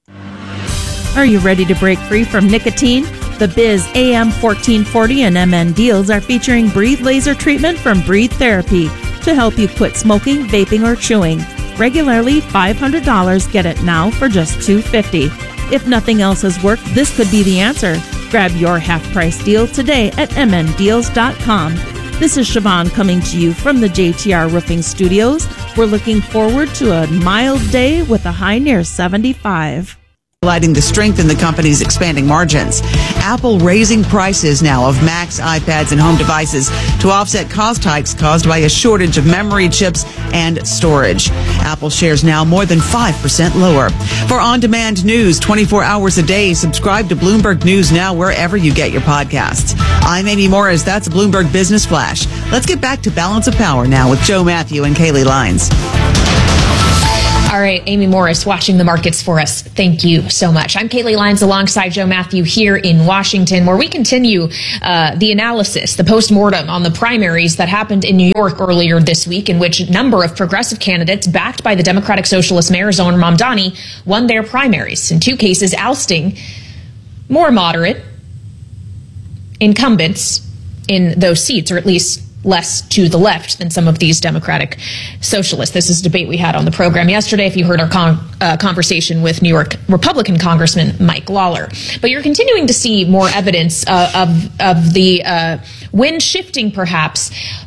Are you ready to break free from nicotine? The Biz A M fourteen forty and M N deals are featuring Breathe Laser Treatment from Breathe Therapy to help you quit smoking, vaping, or chewing. Regularly five hundred dollars, get it now for just two hundred fifty dollars. If nothing else has worked, this could be the answer. Grab your half-price deal today at m n deals dot com. This is Siobhan coming to you from the J T R Roofing Studios. We're looking forward to a mild day with a high near seventy-five. Highlighting the strength in the company's expanding margins. Apple raising prices now of Macs, iPads, and home devices to offset cost hikes caused by a shortage of memory chips and storage. Apple shares now more than five percent lower. For on-demand news twenty-four hours a day, subscribe to Bloomberg News Now wherever you get your podcasts. I'm Amy Morris. That's a Bloomberg Business Flash. Let's get back to Balance of Power now with Joe Matthew and Kaylee Lyons. All right, Amy Morris watching the markets for us. Thank you so much. I'm Kaylee Lyons alongside Joe Matthew here in Washington, where we continue uh, the analysis, the postmortem on the primaries that happened in New York earlier this week, in which a number of progressive candidates backed by the Democratic Socialist Mayor Zohran Mamdani won their primaries, in two cases ousting more moderate incumbents in those seats, or at least less to the left than some of these Democratic socialists. This is a debate we had on the program yesterday, if you heard our con- uh, conversation with New York Republican Congressman Mike Lawler. But you're continuing to see more evidence uh, of, of the uh, wind shifting, perhaps,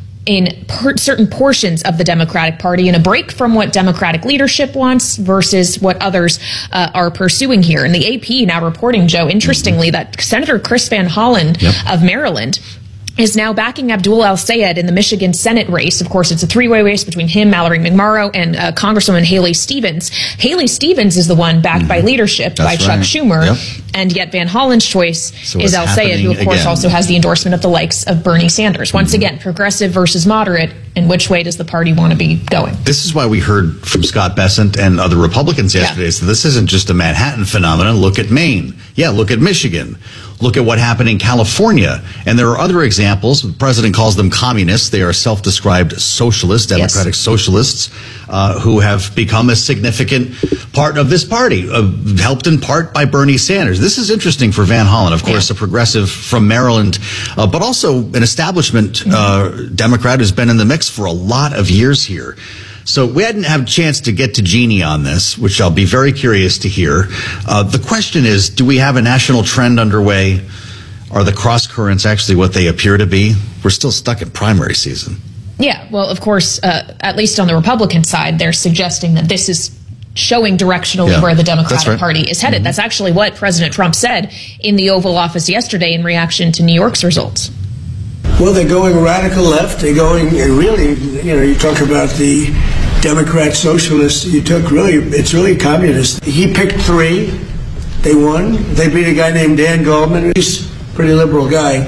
in per- certain portions of the Democratic Party, and a break from what Democratic leadership wants versus what others uh, are pursuing here. And the A P now reporting, Joe, interestingly, that Senator Chris Van Hollen yep. of Maryland is now backing Abdul El-Sayed in the Michigan Senate race. Of course, it's a three-way race between him, Mallory McMorrow, and uh, Congresswoman Haley Stevens. Haley Stevens is the one backed mm-hmm. by leadership, That's by Chuck right. Schumer, yep. and yet Van Hollen's choice so is El-Sayed, who, of course, again. also has the endorsement of the likes of Bernie Sanders. Once mm-hmm. again, progressive versus moderate, in which way does the party want to be going? This is why we heard from Scott Bessent and other Republicans yesterday. Yeah. So this isn't just a Manhattan phenomenon. Look at Maine. Yeah, look at Michigan. Look at what happened in California. And there are other examples. The president calls them communists. They are self-described socialists, democratic yes. socialists, uh, who have become a significant part of this party, uh, helped in part by Bernie Sanders. This is interesting for Van Hollen, of course, yeah. a progressive from Maryland, uh, but also an establishment uh, Democrat who's been in the mix for a lot of years here. So we hadn't had a chance to get to Jeannie on this, which I'll be very curious to hear. Uh, the question is, do we have a national trend underway? Are the cross currents actually what they appear to be? We're still stuck in primary season. Yeah, well, of course, uh, at least on the Republican side, they're suggesting that this is showing directionally yeah, where the Democratic right. Party is headed. Mm-hmm. That's actually what President Trump said in the Oval Office yesterday in reaction to New York's results. Well, they're going radical left. They're going, really, you know, you talk about the Democrat socialists. You took really, it's really communist. He picked three. They won. They beat a guy named Dan Goldman. He's a pretty liberal guy.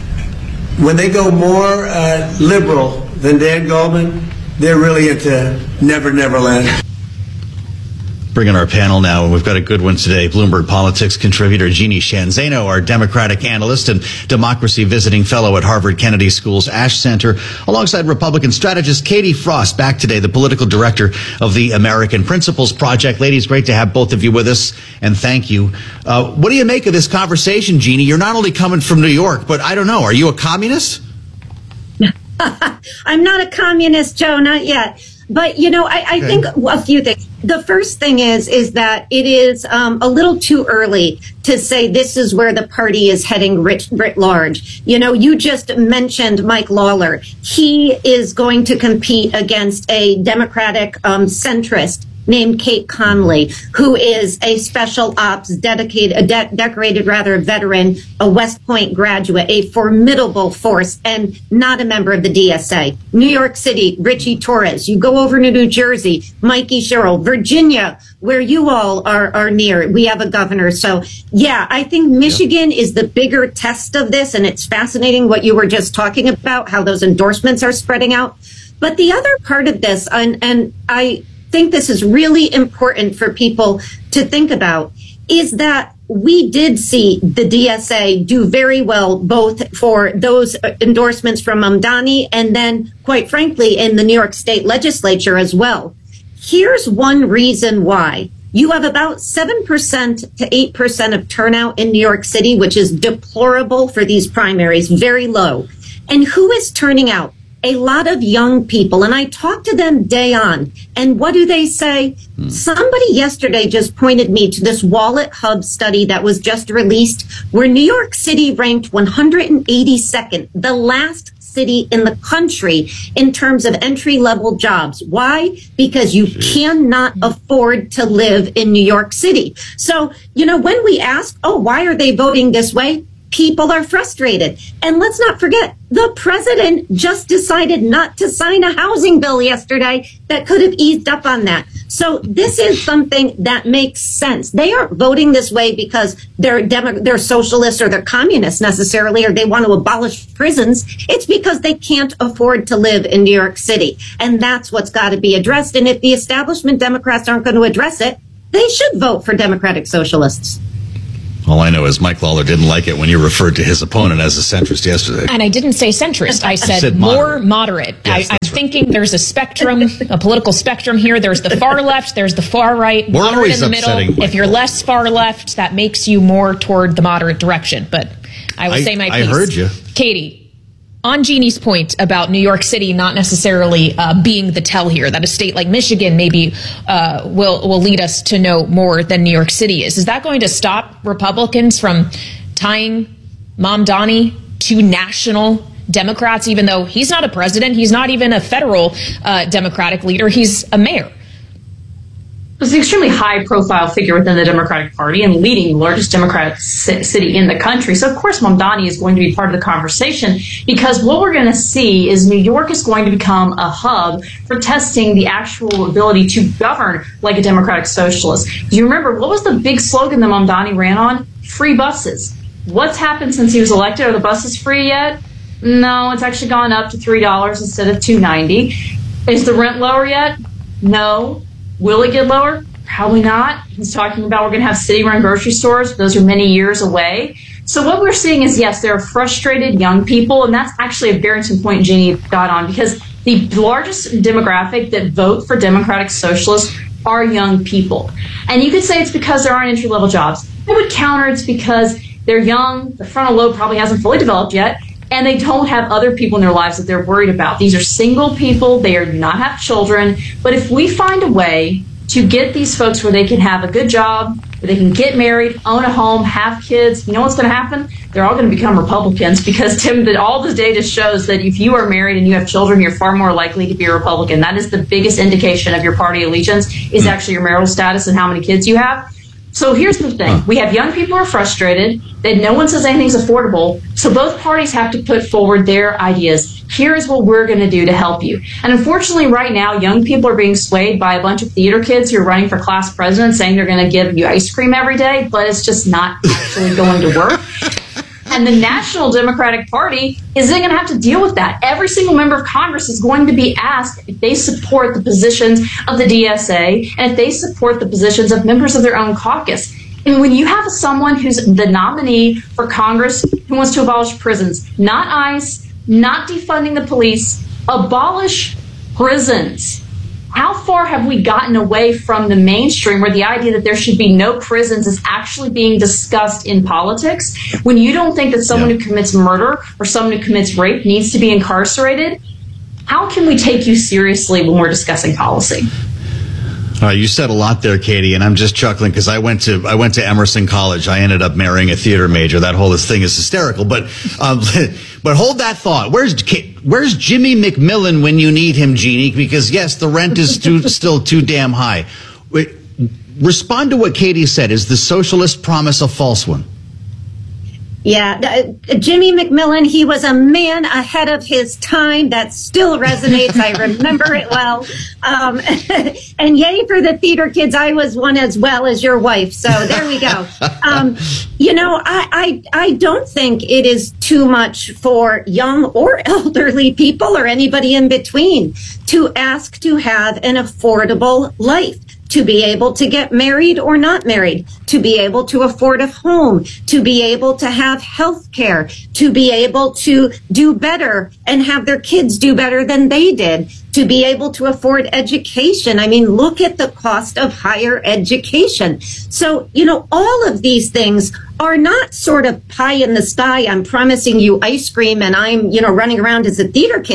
When they go more uh, liberal than Dan Goldman, they're really into Never Never Land. Bring in our panel now, and we've got a good one today. Bloomberg Politics contributor Jeannie Sheehan Zaino, our Democratic analyst and democracy visiting fellow at Harvard Kennedy School's Ash Center, alongside Republican strategist Katie Frost, back today, the political director of the American Principles Project. Ladies, great to have both of you with us, and thank you. Uh, what do you make of this conversation, Jeannie? You're not only coming from New York, but I don't know, are you a communist? I'm not a communist, Joe, not yet. But, you know, I, I okay. think a few things. The first thing is, is that it is um, a little too early to say this is where the party is heading writ, writ large. You know, you just mentioned Mike Lawler. He is going to compete against a Democratic um, centrist named Kate Conley, who is a special ops dedicated, a de- decorated rather veteran, a West Point graduate, a formidable force, and not a member of the D S A. New York City, Richie Torres. You go over to New Jersey, Mikey Sherrill, Virginia, where you all are, are near. We have a governor. So, yeah, I think Michigan yeah. is the bigger test of this, and it's fascinating what you were just talking about, how those endorsements are spreading out. But the other part of this, and, and I think this is really important for people to think about, is that we did see the D S A do very well, both for those endorsements from Mamdani and then, quite frankly, in the New York State legislature as well. Here's one reason why. You have about seven percent to eight percent of turnout in New York City, which is deplorable for these primaries, very low. And who is turning out? a lot of young people, and I talk to them day on, and what do they say? Hmm. Somebody yesterday just pointed me to this Wallet Hub study that was just released, where New York City ranked one hundred eighty-second, the last city in the country in terms of entry-level jobs. Why? Because you cannot afford to live in New York City. So, you know, when we ask, oh, why are they voting this way? People are frustrated. And let's not forget, the president just decided not to sign a housing bill yesterday that could have eased up on that. So this is something that makes sense. They aren't voting this way because they're demo- they're socialists or they're communists necessarily, or they want to abolish prisons. It's because they can't afford to live in New York City. And that's what's got to be addressed. And if the establishment Democrats aren't going to address it, they should vote for Democratic Socialists. All I know is Mike Lawler didn't like it when you referred to his opponent as a centrist yesterday. And I didn't say centrist. I said, said more moderate. Yes, I, I'm right. thinking there's a spectrum, a political spectrum here. There's the far left, there's the far right, We're moderate always in the upsetting middle. Mike If you're Lawler. less far left, that makes you more toward the moderate direction. But I will I- say my I piece. heard you. Katie, on Jeannie's point about New York City not necessarily uh, being the tell here, that a state like Michigan maybe uh, will will lead us to know more than New York City is. Is that going to stop Republicans from tying Mamdani to national Democrats, even though he's not a president, he's not even a federal uh, Democratic leader, he's a mayor? Was an extremely high-profile figure within the Democratic Party and leading the largest Democratic c- city in the country. So, of course, Mamdani is going to be part of the conversation, because what we're going to see is New York is going to become a hub for testing the actual ability to govern like a Democratic Socialist. Do you remember, what was the big slogan that Mamdani ran on? Free buses. What's happened since he was elected? Are the buses free yet? No, it's actually gone up to three dollars instead of two ninety. Is the rent lower yet? No. Will it get lower? Probably not. He's talking about we're going to have city-run grocery stores. Those are many years away. So what we're seeing is, yes, there are frustrated young people, and that's actually a very important point Jeannie got on, because the largest demographic that vote for Democratic Socialists are young people. And you could say it's because there aren't entry-level jobs. I would counter it's because they're young, the frontal lobe probably hasn't fully developed yet, and they don't have other people in their lives that they're worried about. These are single people. They do not have children. But if we find a way to get these folks where they can have a good job, where they can get married, own a home, have kids, you know what's going to happen? They're all going to become Republicans, because, Tim, that all the data shows that if you are married and you have children, you're far more likely to be a Republican. That is the biggest indication of your party allegiance, is actually your marital status and how many kids you have. So here's the thing. We have young people who are frustrated, that no one says anything's affordable, so both parties have to put forward their ideas. Here is what we're going to do to help you. And unfortunately, right now, young people are being swayed by a bunch of theater kids who are running for class president, saying they're going to give you ice cream every day, but it's just not actually going to work. And the National Democratic Party isn't going to have to deal with that. Every single member of Congress is going to be asked if they support the positions of the D S A and if they support the positions of members of their own caucus. And when you have someone who's the nominee for Congress who wants to abolish prisons, not ICE, not defunding the police, abolish prisons. How far have we gotten away from the mainstream, where the idea that there should be no prisons is actually being discussed in politics? When you don't think that someone who commits murder or someone who commits rape needs to be incarcerated, how can we take you seriously when we're discussing policy? Uh, you said a lot there, Katie, and I'm just chuckling because I went to I went to Emerson College. I ended up marrying a theater major. That whole thing is hysterical. But um, but hold that thought. Where's Where's Jimmy McMillan when you need him, Jeannie? Because yes, the rent is too, still too damn high. Wait, respond to what Katie said. Is the socialist promise a false one? Yeah, uh, Jimmy McMillan, he was a man ahead of his time. That still resonates. I remember it well. Um, and yay for the theater kids. I was one as well as your wife. So there we go. Um, you know, I, I, I don't think it is too much for young or elderly people or anybody in between to ask to have an affordable life, to be able to get married or not married, to be able to afford a home, to be able to have health care, to be able to do better and have their kids do better than they did, to be able to afford education. I mean, look at the cost of higher education. So, you know, all of these things are not sort of pie in the sky. I'm promising you ice cream and I'm, you know, running around as a theater kid.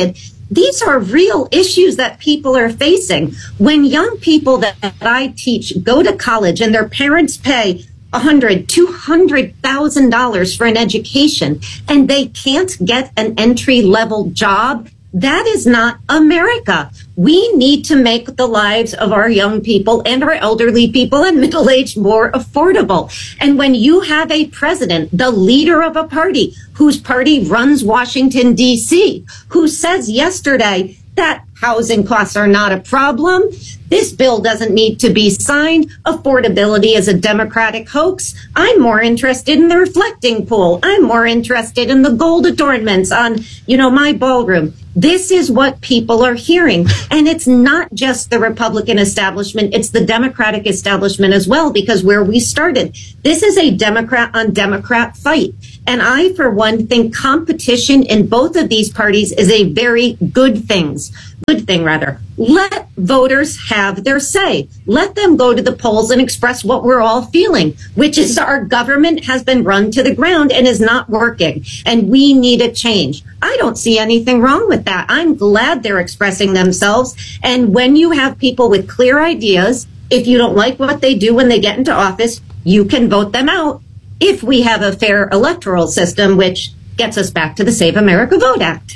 These are real issues that people are facing. When young people that I teach go to college and their parents pay a hundred, two hundred thousand dollars for an education, and they can't get an entry level job, that is not America. We need to make the lives of our young people and our elderly people and middle-aged more affordable. And when you have a president, the leader of a party, whose party runs Washington, D C, who says yesterday that housing costs are not a problem, this bill doesn't need to be signed, affordability is a Democratic hoax, I'm more interested in the reflecting pool, I'm more interested in the gold adornments on, you know, my ballroom. This is what people are hearing. And it's not just the Republican establishment, it's the Democratic establishment as well, because where we started, this is a Democrat on Democrat fight. And I, for one, think competition in both of these parties is a very good thing. Good thing, rather. Let voters have their say. Let them go to the polls and express what we're all feeling, which is our government has been run to the ground and is not working, and we need a change. I don't see anything wrong with that. I'm glad they're expressing themselves. And when you have people with clear ideas, if you don't like what they do when they get into office, you can vote them out if we have a fair electoral system, which gets us back to the Save America Vote Act.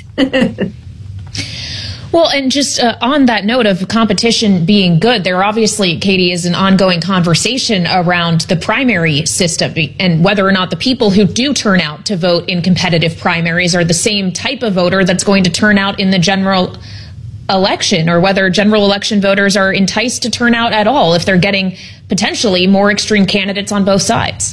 Well, and just uh, on that note of competition being good, there obviously, Katie, is an ongoing conversation around the primary system and whether or not the people who do turn out to vote in competitive primaries are the same type of voter that's going to turn out in the general election, or whether general election voters are enticed to turn out at all if they're getting potentially more extreme candidates on both sides.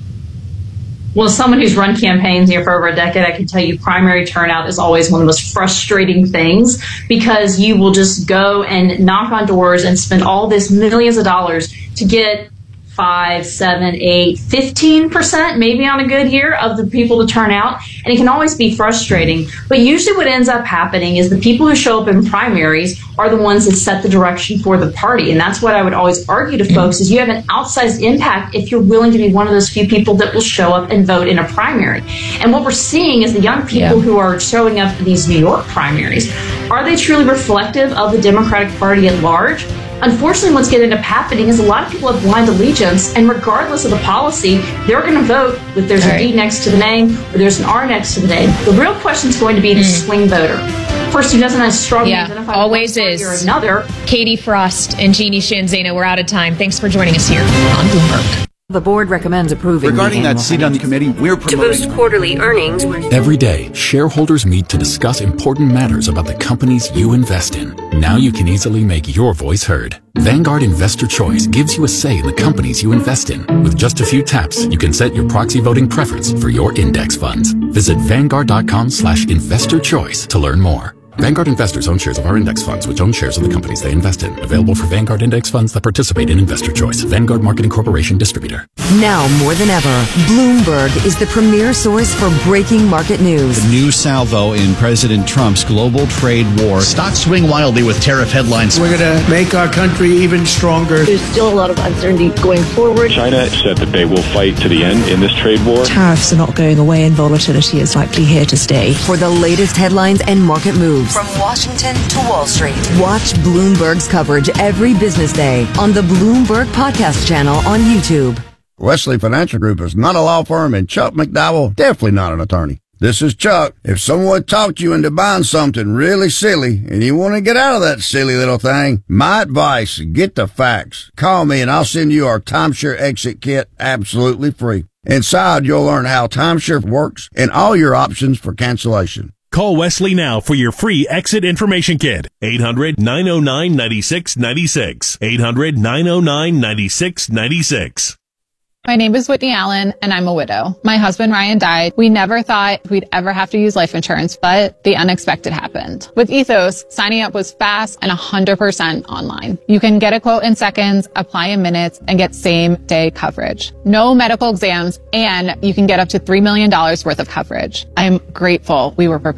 Well, as someone who's run campaigns here for over a decade, I can tell you primary turnout is always one of the most frustrating things, because you will just go and knock on doors and spend all this millions of dollars to get five, seven, eight, fifteen percent, maybe on a good year, of the people to turn out. And it can always be frustrating. But usually what ends up happening is the people who show up in primaries are the ones that set the direction for the party. And that's what I would always argue to folks, is you have an outsized impact if you're willing to be one of those few people that will show up and vote in a primary. And what we're seeing is the young people yeah. who are showing up for these New York primaries, are they truly reflective of the Democratic Party at large? Unfortunately, what's going to end up happening is a lot of people have blind allegiance, and regardless of the policy, they're going to vote if there's All a D right. next to the name or there's an R next to the name. The real question is going to be the mm. swing voter. Person who doesn't strongly yeah, identify always with one is. Or another. Katie Frost and Jeannie Shanzana, we're out of time. Thanks for joining us here on Bloomberg. The board recommends approving. Regarding that seat on the committee, we're promoting to boost quarterly earnings. Every day, shareholders meet to discuss important matters about the companies you invest in. Now you can easily make your voice heard. Vanguard Investor Choice gives you a say in the companies you invest in. With just a few taps, you can set your proxy voting preference for your index funds. Visit Vanguard.com slash investor choice to learn more. Vanguard investors own shares of our index funds, which own shares of the companies they invest in. Available for Vanguard index funds that participate in Investor Choice. Vanguard Marketing Corporation distributor. Now more than ever, Bloomberg is the premier source for breaking market news. The new salvo in President Trump's global trade war. Stocks swing wildly with tariff headlines. We're going to make our country even stronger. There's still a lot of uncertainty going forward. China said that they will fight to the end in this trade war. Tariffs are not going away and volatility is likely here to stay. For the latest headlines and market moves. From Washington to Wall Street. Watch Bloomberg's coverage every business day on the Bloomberg Podcast channel on YouTube. Wesley Financial Group is not a law firm, and Chuck McDowell definitely not an attorney. This is Chuck. If someone talked you into buying something really silly and you want to get out of that silly little thing, my advice, get the facts. Call me and I'll send you our timeshare exit kit absolutely free. Inside, you'll learn how timeshare works and all your options for cancellation. Call Wesley now for your free exit information kit. eight hundred, nine oh nine, nine six nine six. eight hundred, nine oh nine, nine six nine six. My name is Whitney Allen, and I'm a widow. My husband, Ryan, died. We never thought we'd ever have to use life insurance, but the unexpected happened. With Ethos, signing up was fast and one hundred percent online. You can get a quote in seconds, apply in minutes, and get same-day coverage. No medical exams, and you can get up to three million dollars worth of coverage. I am grateful we were prepared.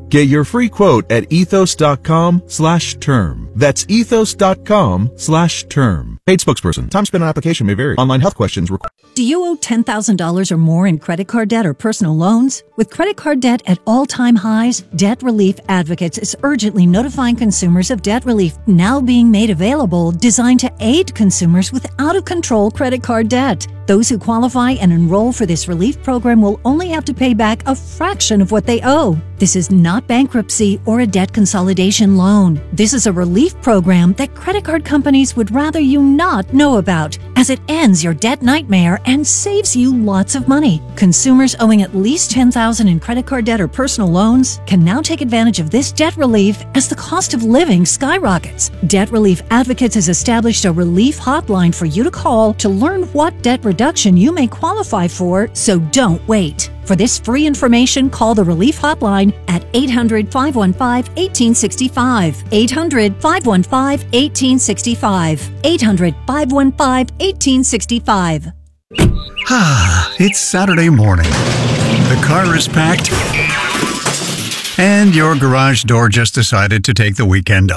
Get your free quote at ethos.com slash term. That's ethos.com slash term. Paid spokesperson. Time spent on application may vary. Online health questions required. Do you owe ten thousand dollars or more in credit card debt or personal loans? With credit card debt at all-time highs, Debt Relief Advocates is urgently notifying consumers of debt relief now being made available, designed to aid consumers with out-of-control credit card debt. Those who qualify and enroll for this relief program will only have to pay back a fraction of what they owe. This is not bankruptcy or a debt consolidation loan. This is a relief program that credit card companies would rather you not know about, as it ends your debt nightmare and saves you lots of money. Consumers owing at least ten thousand dollars in credit card debt or personal loans can now take advantage of this debt relief as the cost of living skyrockets. Debt Relief Advocates has established a relief hotline for you to call to learn what debt reduction you may qualify for, so don't wait. For this free information, call the Relief Hotline at eight hundred, five one five, one eight six five. eight hundred, five one five, one eight six five. eight hundred, five one five, one eight six five. Ah, it's Saturday morning. The car is packed, and your garage door just decided to take the weekend off.